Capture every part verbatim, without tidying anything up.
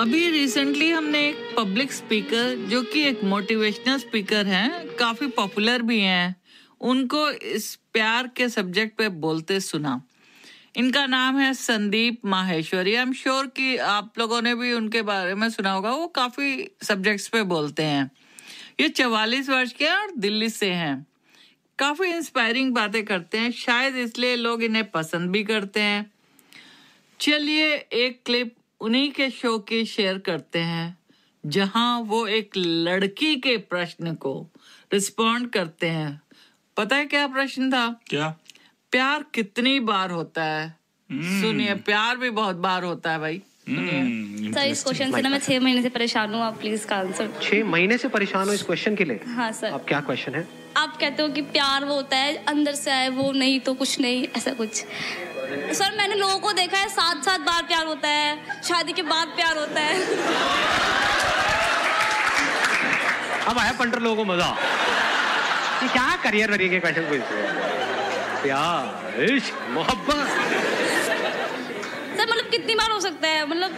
अभी रिसेंटली हमने एक पब्लिक स्पीकर जो कि एक मोटिवेशनल स्पीकर हैं, काफी पॉपुलर भी हैं, उनको इस प्यार के सब्जेक्ट पे बोलते सुना। इनका नाम है Sandeep Maheshwari. I am sure कि आप लोगों ने भी उनके बारे में सुना होगा। वो काफी सब्जेक्ट्स पे बोलते हैं। ये चवालीस वर्ष के हैं और दिल्ली से हैं। काफी इंस्पायरिंग बातें करते हैं, शायद इसलिए लोग इन्हें पसंद भी करते हैं। चलिए एक क्लिप उन्हीं के शो की शेयर करते हैं जहां वो एक लड़की के प्रश्न को रिस्पॉन्ड करते हैं। पता है क्या प्रश्न था? क्या? प्यार कितनी बार होता है? hmm. सुनिए, प्यार भी बहुत बार होता है भाई। hmm. सर, इस क्वेश्चन से ना मैं छह महीने से परेशान हूँ। आप प्लीज का आंसर। छह महीने से परेशान हो इस क्वेश्चन के लिए? हाँ सर। अब क्या क्वेश्चन है? आप कहते हो कि प्यार वो होता है अंदर से आए, वो नहीं तो कुछ नहीं, ऐसा कुछ। सर, मैंने लोगों को देखा है सात सात बार प्यार होता है, शादी के बाद प्यार होता है। अब आया पंटर लोगों को मजा। ये क्या करियर वरियर के क्वेश्चन पूछते हैं? प्यार, इश्क, मोहब्बत। सर मतलब कितनी बार हो सकता है? मतलब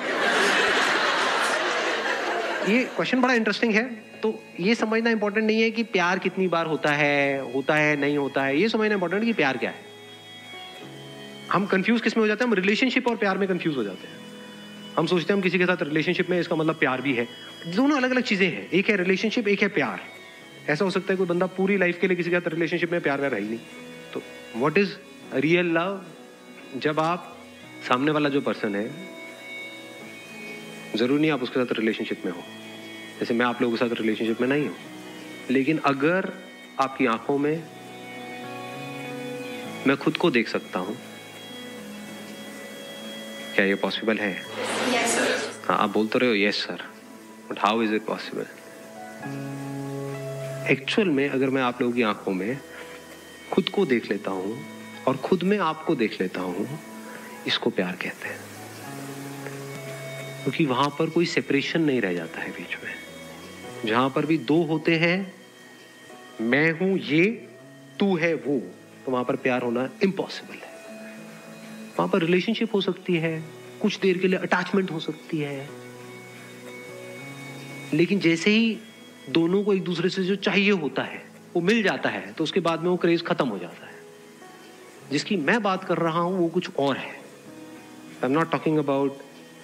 ये क्वेश्चन बड़ा इंटरेस्टिंग है। तो ये समझना इंपॉर्टेंट नहीं है कि प्यार कितनी बार होता है, होता है नहीं होता है। ये समझना इंपॉर्टेंट है कि प्यार क्या है। हम कंफ्यूज किस में हो जाते हैं? हम रिलेशनशिप और प्यार में कंफ्यूज हो जाते हैं। हम सोचते हैं हम किसी के साथ रिलेशनशिप में, इसका मतलब प्यार भी है। दोनों अलग अलग चीजें हैं। एक है रिलेशनशिप, एक है प्यार। ऐसा हो सकता है कोई बंदा पूरी लाइफ के लिए किसी के साथ रिलेशनशिप में, प्यार व्यार है ही नहीं। तो व्हाट इज रियल लव? जब आप सामने वाला जो पर्सन है, जरूरी नहीं आप उसके साथ रिलेशनशिप में हो। जैसे मैं आप लोगों के साथ रिलेशनशिप में नहीं हूं, लेकिन अगर आपकी आंखों में मैं खुद को देख सकता हूं, क्या ये पॉसिबल है? yes, हाँ, आप बोल तो रहे हो yes sir, but how is it possible? Actual में अगर मैं आप लोगों की आंखों में खुद को देख लेता हूं और खुद में आपको देख लेता हूं, इसको प्यार कहते हैं। क्योंकि वहां पर कोई सेपरेशन नहीं रह जाता है बीच में। जहां पर भी दो होते हैं, मैं हूं ये, तू है वो, तो वहां पर प्यार होना इम्पॉसिबल है। वहां पर रिलेशनशिप हो सकती है, कुछ देर के लिए अटैचमेंट हो सकती है, लेकिन जैसे ही दोनों को एक दूसरे से जो चाहिए होता है वो मिल जाता है, तो उसके बाद में वो क्रेज खत्म हो जाता है। जिसकी मैं बात कर रहा हूं वो कुछ और है। I am not talking about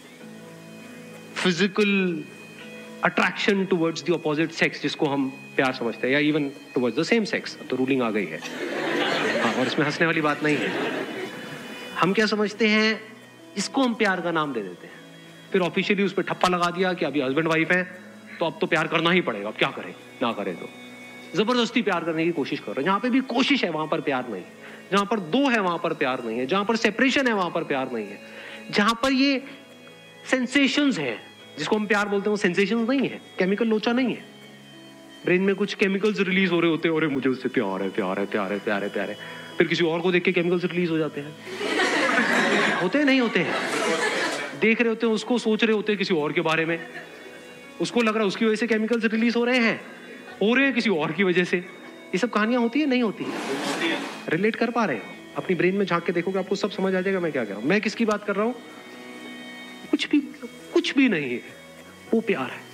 physical attraction towards the opposite sex, जिसको हम प्यार समझते हैं, या even towards the same sex. तो रूलिंग आ गई है। हाँ, और इसमें हंसने वाली बात नहीं है। हम क्या समझते हैं, इसको हम प्यार का नाम दे देते हैं, फिर ऑफिशियली उस पर ठप्पा लगा दिया कि अभी हस्बैंड वाइफ है तो अब तो प्यार करना ही पड़ेगा। अब क्या करें, ना करें तो जबरदस्ती प्यार करने की कोशिश कर रहे हैं। जहां पे भी कोशिश है वहां पर प्यार नहीं है। जहां पर दो है वहां पर प्यार नहीं है। जहां पर सेपरेशन है वहां पर प्यार नहीं है। जहां पर ये सेंसेशंस है, जिसको हम प्यार बोलते हैं, वो सेंसेशंस नहीं है, केमिकल लोचा नहीं है। ब्रेन में कुछ केमिकल्स रिलीज हो रहे होते हैं, और मुझे उससे प्यार है, प्यार है, प्यार है, प्यार है, प्यार है। फिर किसी और को देख के केमिकल्स रिलीज हो जाते हैं। होते हैं नहीं होते हैं? देख रहे होते हैं उसको, सोच रहे होते हैं किसी और के बारे में, उसको लग रहा है उसकी वजह से केमिकल्स रिलीज हो रहे हैं, हो रहे हैं किसी और की वजह से। ये सब कहानियां होती है नहीं होती है? रिलेट कर पा रहे हो? अपनी ब्रेन में झांक के देखोगे, आपको सब समझ आ जाएगा मैं क्या कह रहा हूं। मैं किसकी बात कर रहा हूं? कुछ भी कुछ भी नहीं है, वो प्यार है।